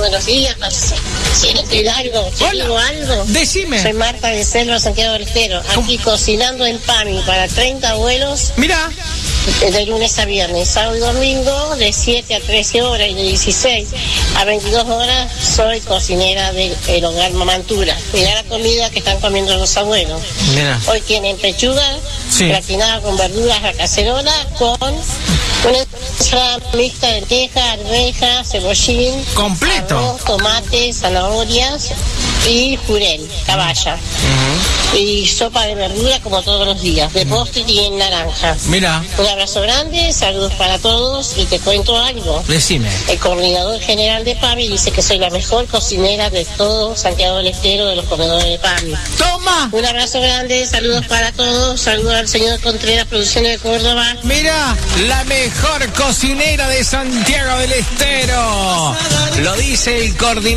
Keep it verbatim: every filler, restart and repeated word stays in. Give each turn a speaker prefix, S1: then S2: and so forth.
S1: buenos días. Si no te largo, te
S2: Hola.
S1: digo algo.
S2: Decime.
S1: Soy Marta de Selva, Santiago del Estero. Aquí cocinando en PAMI para treinta abuelos.
S2: Mira.
S1: De lunes a viernes, sábado y domingo, de siete a trece horas y de dieciséis a veintidós horas, soy cocinera del hogar Mamantura. Mirá la comida que están comiendo los abuelos.
S2: Mira.
S1: Hoy tienen pechuga,
S2: Sí.
S1: gratinada con verduras a cacerola, con una ensalada mixta de lenteja, arveja, cebollín,
S2: Completo.
S1: arroz, tomate, zanahorias y jurel, caballa. Y sopa de verdura como todos los días. De postre tienen naranja.
S2: Mira.
S1: Un abrazo grande, saludos para todos y te cuento algo.
S2: Decime.
S1: El coordinador general de PAMI dice que soy la mejor cocinera de todo Santiago del Estero de los comedores de PAMI.
S2: ¡Toma!
S1: Un abrazo grande, saludos para todos, saludos al señor Contreras, Producciones de Córdoba.
S2: Mira, la mejor cocinera de Santiago del Estero. Lo dice el coordinador.